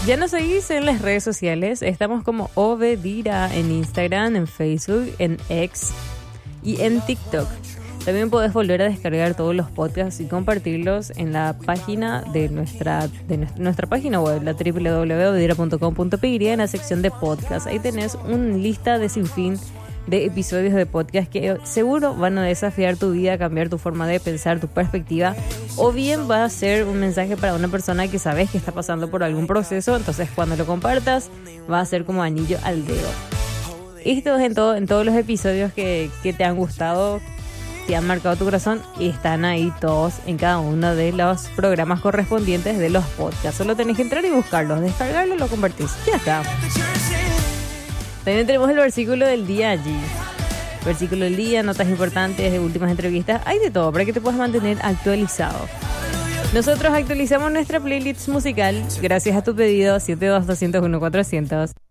Ya nos seguís en las redes sociales. Estamos como Obedira en Instagram, en Facebook, en X y en TikTok. También podés volver a descargar todos los podcasts y compartirlos en la página de nuestra página web, la www.obedira.com.py, en la sección de podcast. Ahí tenés una lista de sinfín de episodios de podcast que seguro van a desafiar tu vida, cambiar tu forma de pensar, tu perspectiva, o bien va a ser un mensaje para una persona que sabes que está pasando por algún proceso. Entonces cuando lo compartas va a ser como anillo al dedo. Estos en todos los episodios que te han gustado, te han marcado tu corazón, y están ahí todos en cada uno de los programas correspondientes de los podcasts. Solo tenés que entrar y buscarlos, descargarlos, lo compartís. Ya está. También tenemos el versículo del día allí. Versículo del día, notas importantes de últimas entrevistas. Hay de todo para que te puedas mantener actualizado. Nosotros actualizamos nuestra playlist musical gracias a tu pedido 72201-400.